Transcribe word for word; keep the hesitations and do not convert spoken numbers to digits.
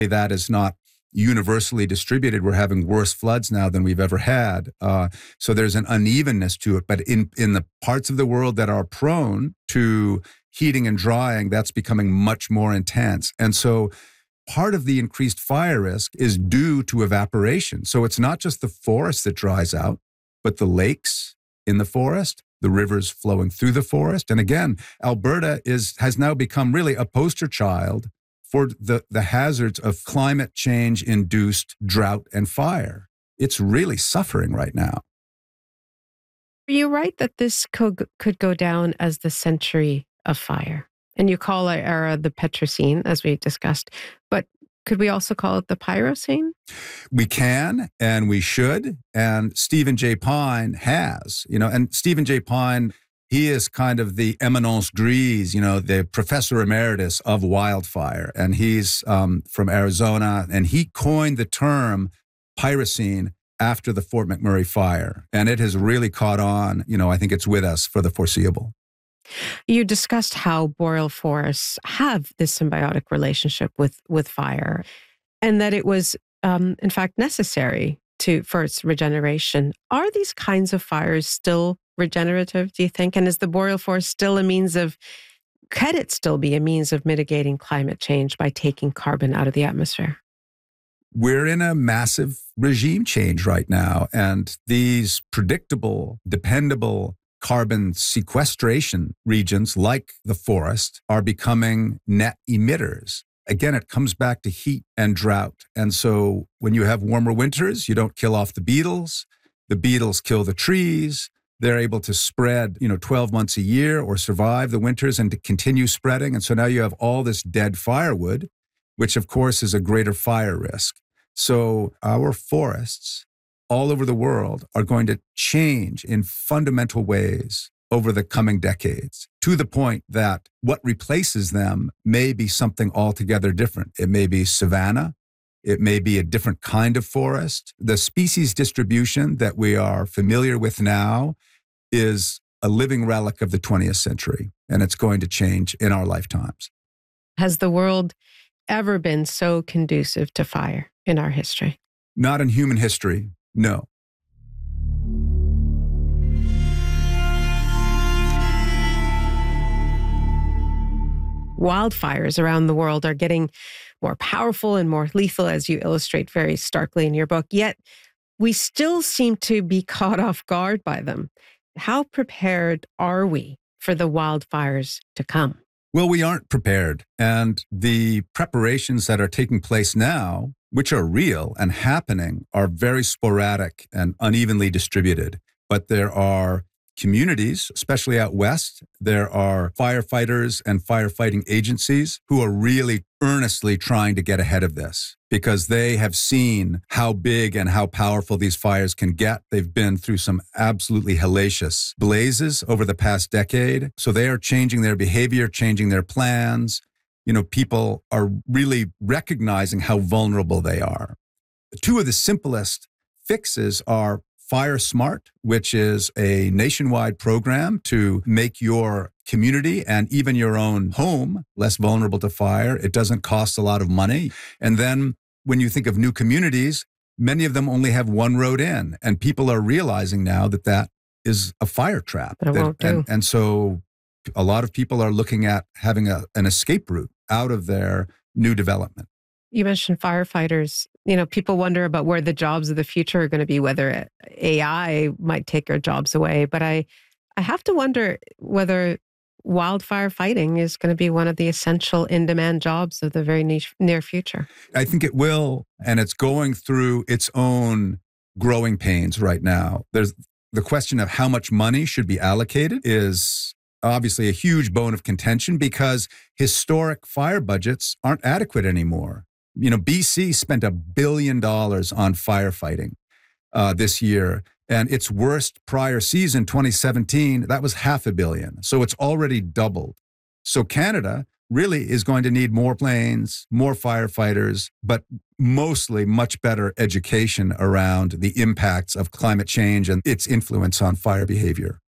That is not universally distributed. We're having worse floods now than we've ever had. Uh, so there's an unevenness to it. But in, in the parts of the world that are prone to heating and drying, that's becoming much more intense. And so part of the increased fire risk is due to evaporation. So it's not just the forest that dries out, but the lakes in the forest, the rivers flowing through the forest. And again, Alberta is has now become really a poster child for the, the hazards of climate change-induced drought and fire. It's really suffering right now. Are you right that this could, could go down as the century of fire? And you call our era the Petrocene, as we discussed. But could we also call it the Pyrocene? We can, and we should. And Stephen J. Pine has, you know, and Stephen J. Pine, he is kind of the eminence grise, you know, the professor emeritus of wildfire. And he's um, from Arizona, and he coined the term Pyrocene after the Fort McMurray fire. And it has really caught on. You know, I think it's with us for the foreseeable. You discussed how boreal forests have this symbiotic relationship with, with fire, and that it was, um, in fact, necessary to for its regeneration. Are these kinds of fires still regenerative, do you think? And is the boreal forest still a means of, could it still be a means of mitigating climate change by taking carbon out of the atmosphere? We're in a massive regime change right now, and these predictable, dependable carbon sequestration regions like the forest are becoming net emitters. Again, it comes back to heat and drought. And so when you have warmer winters, you don't kill off the beetles. The beetles kill the trees. They're able to spread, you know, twelve months a year or survive the winters and to continue spreading. And so now you have all this dead firewood, which of course is a greater fire risk. So our forests all over the world are going to change in fundamental ways over the coming decades, to the point that what replaces them may be something altogether different. It may be savanna. It may be a different kind of forest. The species distribution that we are familiar with now is a living relic of the twentieth century, and it's going to change in our lifetimes. Has the world ever been so conducive to fire in our history? Not in human history. No. Wildfires around the world are getting more powerful and more lethal, as you illustrate very starkly in your book. Yet we still seem to be caught off guard by them. How prepared are we for the wildfires to come? Well, we aren't prepared. And the preparations that are taking place now, which are real and happening, are very sporadic and unevenly distributed. But there are communities, especially out west, there are firefighters and firefighting agencies who are really earnestly trying to get ahead of this because they have seen how big and how powerful these fires can get. They've been through some absolutely hellacious blazes over the past decade. So they are changing their behavior, changing their plans. You know, people are really recognizing how vulnerable they are. Two of the simplest fixes are Fire Smart, which is a nationwide program to make your community and even your own home less vulnerable to fire. It doesn't cost a lot of money. And then when you think of new communities, many of them only have one road in, and people are realizing now that that is a fire trap. That won't do. And, and so a lot of people are looking at having a, an escape route out of their new development. You mentioned firefighters. You know, people wonder about where the jobs of the future are going to be, whether A I might take our jobs away. But I, I have to wonder whether wildfire fighting is going to be one of the essential in-demand jobs of the very niche, near future. I think it will, and it's going through its own growing pains right now. There's the question of how much money should be allocated is obviously a huge bone of contention because historic fire budgets aren't adequate anymore. You know, B C spent a billion dollars on firefighting uh, this year, and its worst prior season, twenty seventeen, that was half a billion. So it's already doubled. So Canada really is going to need more planes, more firefighters, but mostly much better education around the impacts of climate change and its influence on fire behavior.